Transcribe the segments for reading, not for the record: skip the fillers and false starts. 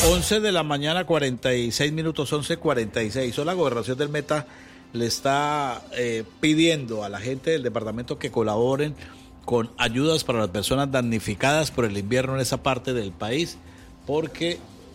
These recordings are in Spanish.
11 de la mañana, 46 minutos, 11:46. Hoy la gobernación del Meta le está pidiendo a la gente del departamento que colaboren con ayudas para las personas damnificadas por el invierno en esa parte del país, porque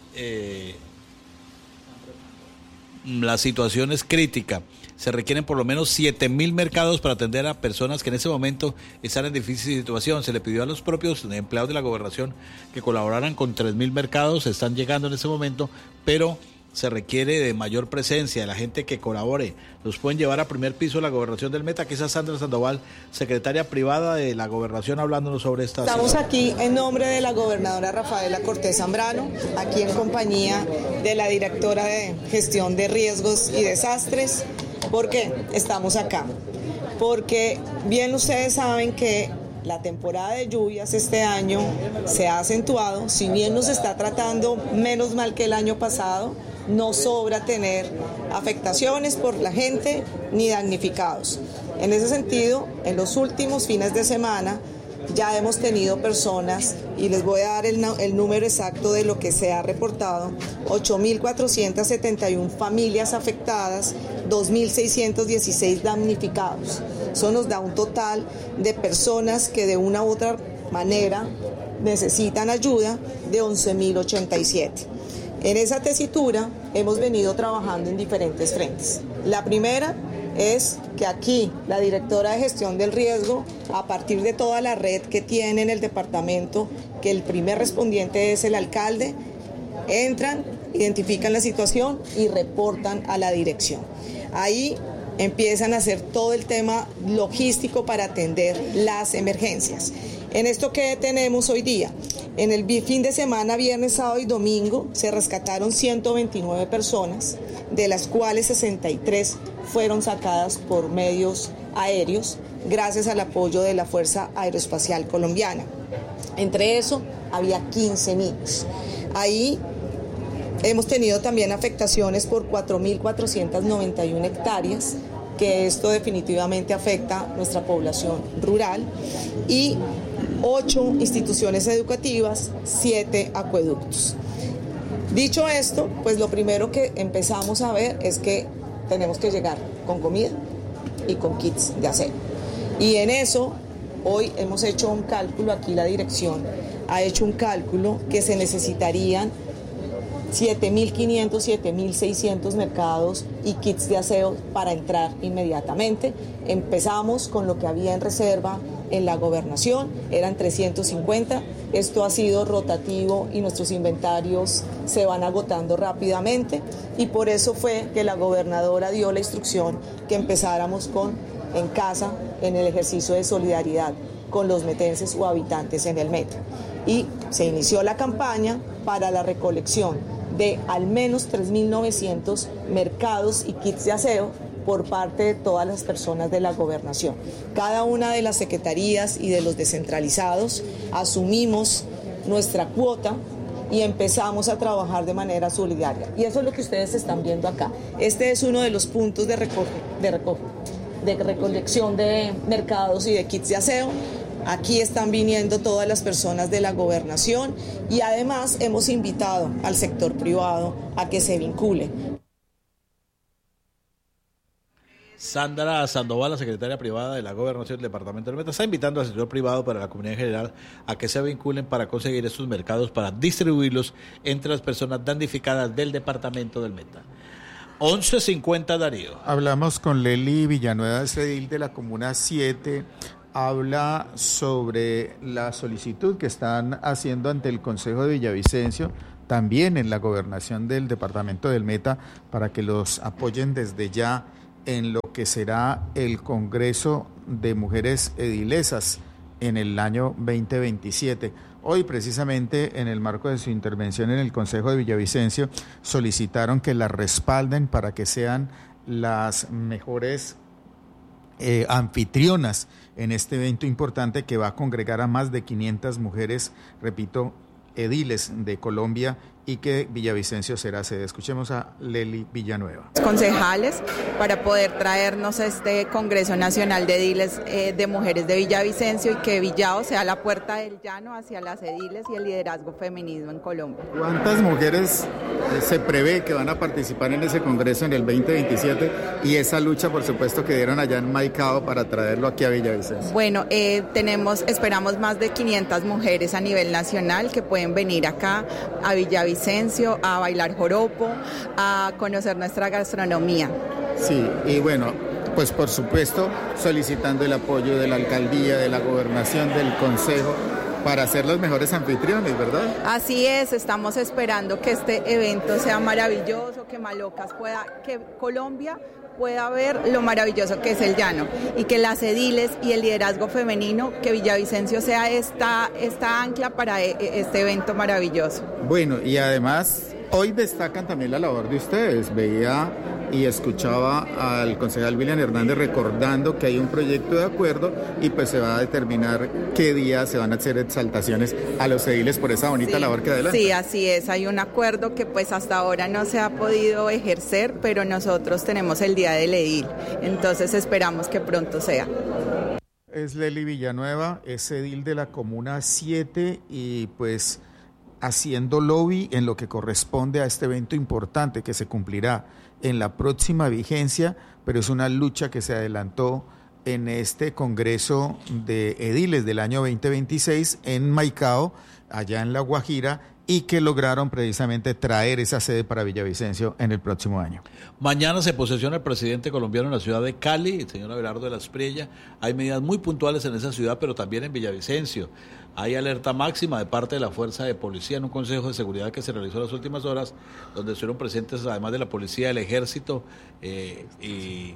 la situación es crítica. Se requieren por lo menos 7.000 mercados para atender a personas que en ese momento están en difícil situación. Se le pidió a los propios empleados de la gobernación que colaboraran con 3.000 mercados, están llegando en ese momento, pero se requiere de mayor presencia de la gente que colabore. Los pueden llevar a primer piso de la gobernación del Meta, que es a Sandra Sandoval, secretaria privada de la gobernación, hablándonos sobre esta Estamos situación. aquí en nombre de la gobernadora Rafaela Cortés Zambrano, aquí en compañía de la directora de gestión de riesgos y desastres. ¿Por qué estamos acá? Porque bien ustedes saben que la temporada de lluvias este año se ha acentuado. Si bien nos está tratando menos mal que el año pasado, no sobra tener afectaciones por la gente ni damnificados. En ese sentido, en los últimos fines de semana ya hemos tenido personas, y les voy a dar el número exacto de lo que se ha reportado: 8.471 familias afectadas, 2.616 damnificados. Eso nos da un total de personas que de una u otra manera necesitan ayuda de 11.087. En esa tesitura hemos venido trabajando en diferentes frentes. La primera es que aquí la directora de gestión del riesgo, a partir de toda la red que tiene en el departamento, que el primer respondiente es el alcalde, entran, identifican la situación y reportan a la dirección. Ahí empiezan a hacer todo el tema logístico para atender las emergencias. En esto que tenemos hoy día, en el fin de semana, viernes, sábado y domingo, se rescataron 129 personas, de las cuales 63 fueron sacadas por medios aéreos, gracias al apoyo de la Fuerza Aeroespacial Colombiana. Entre eso, había 15 niños. Ahí hemos tenido también afectaciones por 4.491 hectáreas, que esto definitivamente afecta nuestra población rural, y 8 instituciones educativas, 7 acueductos. Dicho esto, pues lo primero que empezamos a ver es que tenemos que llegar con comida y con kits de aseo. Y en eso, hoy hemos hecho un cálculo, aquí la dirección ha hecho un cálculo que se necesitarían 7.500, 7.600 mercados y kits de aseo para entrar inmediatamente. Empezamos con lo que había en reserva en la gobernación, eran 350. Esto ha sido rotativo y nuestros inventarios se van agotando rápidamente, y por eso fue que la gobernadora dio la instrucción que empezáramos con en casa, en el ejercicio de solidaridad con los metenses o habitantes en el Meta. Y se inició la campaña para la recolección de al menos 3.900 mercados y kits de aseo por parte de todas las personas de la gobernación. Cada una de las secretarías y de los descentralizados asumimos nuestra cuota y empezamos a trabajar de manera solidaria. Y eso es lo que ustedes están viendo acá. Este es uno de los puntos de recolección de mercados y de kits de aseo. Aquí están viniendo todas las personas de la gobernación, y además hemos invitado al sector privado a que se vincule. Sandra Sandoval, la secretaria privada de la gobernación del departamento del Meta, está invitando al sector privado, para la comunidad en general, a que se vinculen para conseguir estos mercados, para distribuirlos entre las personas damnificadas del departamento del Meta. 11:50, Darío. Hablamos con Lely Villanueva, edil de la Comuna 7. Habla sobre la solicitud que están haciendo ante el Consejo de Villavicencio, también en la gobernación del departamento del Meta, para que los apoyen desde ya en lo que será el Congreso de Mujeres Edilesas en el año 2027. Hoy, precisamente, en el marco de su intervención en el Consejo de Villavicencio, solicitaron que las respalden para que sean las mejores anfitrionas en este evento importante que va a congregar a más de 500 mujeres, repito, ediles de Colombia y que Villavicencio será sede. Escuchemos a Lely Villanueva. Concejales para poder traernos este Congreso Nacional de Ediles de Mujeres de Villavicencio y que Villao sea la puerta del llano hacia las ediles y el liderazgo femenino en Colombia. ¿Cuántas mujeres se prevé que van a participar en ese Congreso en el 2027 y esa lucha, por supuesto, que dieron allá en Maicao para traerlo aquí a Villavicencio? Bueno, esperamos más de 500 mujeres a nivel nacional que pueden venir acá a Villavicencio a bailar joropo, a conocer nuestra gastronomía. Sí, y bueno, pues por supuesto solicitando el apoyo de la alcaldía, de la gobernación, del consejo, para ser los mejores anfitriones, ¿verdad? Así es, estamos esperando que este evento sea maravilloso, que Malocas que Colombia pueda ver lo maravilloso que es el llano y que las ediles y el liderazgo femenino, que Villavicencio sea esta ancla para este evento maravilloso. Bueno, y además hoy destacan también la labor de ustedes. Veía y escuchaba al concejal William Hernández recordando que hay un proyecto de acuerdo y pues se va a determinar qué día se van a hacer exaltaciones a los ediles por esa bonita labor que adelanta. Sí, así es, hay un acuerdo que pues hasta ahora no se ha podido ejercer, pero nosotros tenemos el Día del Edil, entonces esperamos que pronto sea. Es Lely Villanueva, es edil de la Comuna 7 y pues haciendo lobby en lo que corresponde a este evento importante que se cumplirá en la próxima vigencia, pero es una lucha que se adelantó en este Congreso de Ediles del año 2026 en Maicao, allá en La Guajira, y que lograron precisamente traer esa sede para Villavicencio en el próximo año. Mañana se posesiona el presidente colombiano en la ciudad de Cali, el señor Abelardo de la Espriella. Hay medidas muy puntuales en esa ciudad, pero también en Villavicencio. Hay alerta máxima de parte de la Fuerza de Policía en un consejo de seguridad que se realizó en las últimas horas, donde estuvieron presentes, además de la policía, el ejército y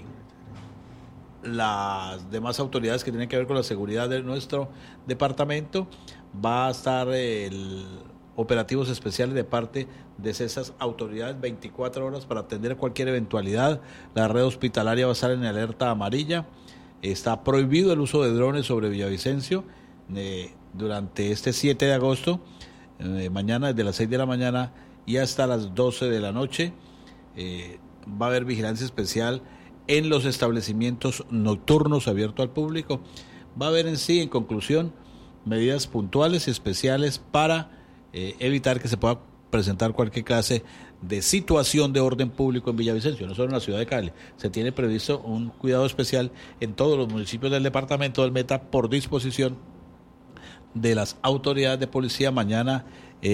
las demás autoridades que tienen que ver con la seguridad de nuestro departamento. Va a estar operativos especiales de parte de esas autoridades 24 horas para atender cualquier eventualidad. La red hospitalaria va a estar en alerta amarilla. Está prohibido el uso de drones sobre Villavicencio durante este 7 de agosto, mañana desde las 6 de la mañana y hasta las 12 de la noche. Va a haber vigilancia especial en los establecimientos nocturnos abiertos al público. Va a haber en conclusión, medidas puntuales y especiales para evitar que se pueda presentar cualquier clase de situación de orden público en Villavicencio, no solo en la ciudad de Cali. Se tiene previsto un cuidado especial en todos los municipios del departamento del Meta por disposición de las autoridades de policía. Mañana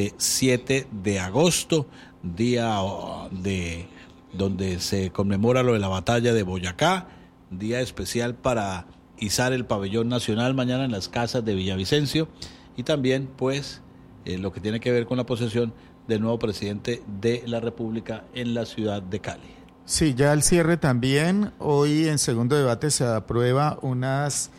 7 de agosto, día donde se conmemora lo de la batalla de Boyacá, día especial para izar el pabellón nacional mañana en las casas de Villavicencio y también pues lo que tiene que ver con la posesión del nuevo presidente de la República en la ciudad de Cali. Sí, ya al cierre también, hoy en segundo debate se aprueba unos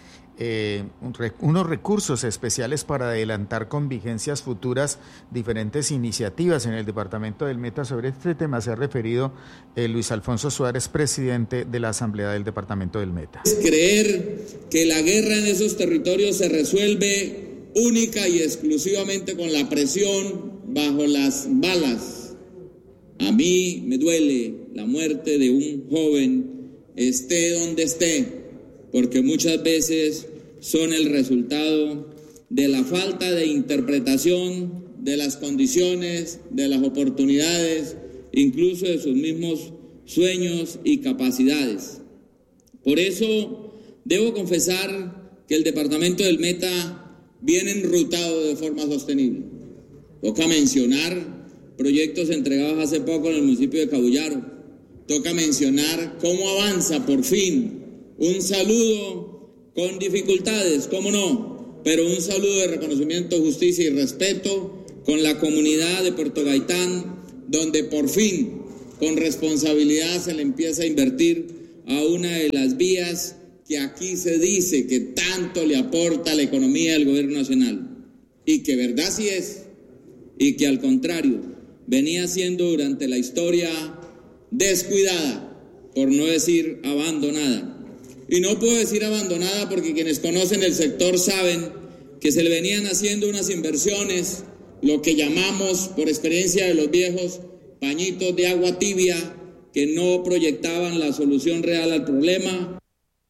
recursos especiales para adelantar con vigencias futuras diferentes iniciativas en el departamento del Meta. Sobre este tema se ha referido Luis Alfonso Suárez, presidente de la Asamblea del departamento del Meta. Es creer que la guerra en esos territorios se resuelve única y exclusivamente con la presión bajo las balas. A mí me duele la muerte de un joven, esté donde esté, porque muchas veces son el resultado de la falta de interpretación de las condiciones, de las oportunidades, incluso de sus mismos sueños y capacidades. Por eso debo confesar que el departamento del Meta viene enrutado de forma sostenible. Toca mencionar proyectos entregados hace poco en el municipio de Cabullaro. Toca mencionar cómo avanza por fin un saludo con dificultades, cómo no, pero un saludo de reconocimiento, justicia y respeto con la comunidad de Puerto Gaitán, donde por fin con responsabilidad se le empieza a invertir a una de las vías que aquí se dice que tanto le aporta a la economía del gobierno nacional, y que verdad sí es, y que al contrario, venía siendo durante la historia descuidada, por no decir abandonada. Y no puedo decir abandonada porque quienes conocen el sector saben que se le venían haciendo unas inversiones lo que llamamos, por experiencia de los viejos, pañitos de agua tibia que no proyectaban la solución real al problema.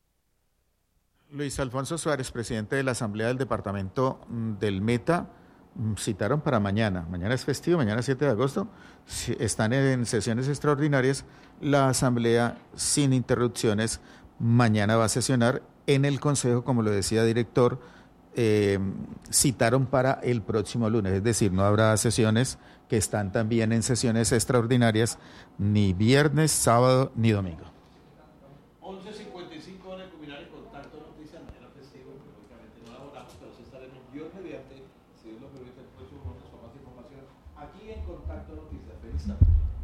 Luis Alfonso Suárez, presidente de la Asamblea del Departamento del Meta, citaron para mañana. Mañana es festivo, mañana 7 de agosto. Están en sesiones extraordinarias. La Asamblea, sin interrupciones, mañana va a sesionar en el Consejo, como lo decía director, citaron para el próximo lunes. Es decir, no habrá sesiones que están también en sesiones extraordinarias ni viernes, sábado ni domingo. 11:55 hora de culminar el Contacto Noticias, mañana festivo, lógicamente no laboramos, pero sí estaremos Dios mediante, si Dios lo permite, el próximo lunes con más información aquí en Contacto Noticias. Feliz tarde.